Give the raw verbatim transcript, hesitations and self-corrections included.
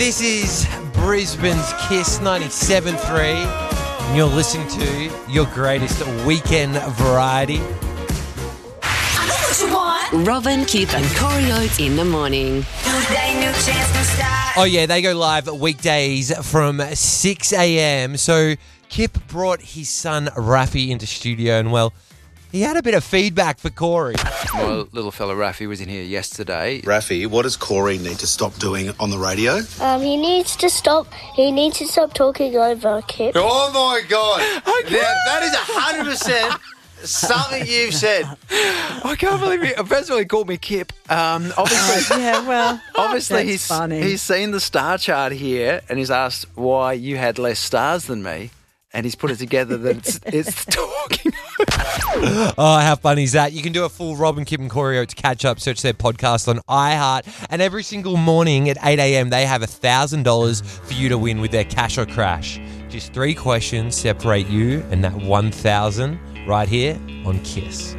This is Brisbane's Kiss ninety-seven point three, and you're listening to your greatest weekend variety. I know what you want. Robin, Kip and Corey Oates in the morning. New day, new chance, new start. Oh yeah, they go live weekdays from six a.m. So Kip brought his son Rafi into studio, and well, he had a bit of feedback for Corey. My little fella Rafi was in here yesterday. Rafi, what does Corey need to stop doing on the radio? Um, he needs to stop. He needs to stop talking over Kip. Oh my God! Now, that is a hundred percent something you've said. I can't believe he, first of all, he called me Kip. Um, obviously, Yeah, well, obviously that's he's, funny. he's seen the star chart here and he's asked why you had less stars than me. And he's put it together that it's, it's talking. Oh, how funny is that? You can do a full Robin, Kip and Corey Oates catch up. Search their podcast on iHeart. And every single morning at eight a.m. they have one thousand dollars for you to win with their Cash or Crash. Just three questions separate you and that one thousand dollars right here on Kiss.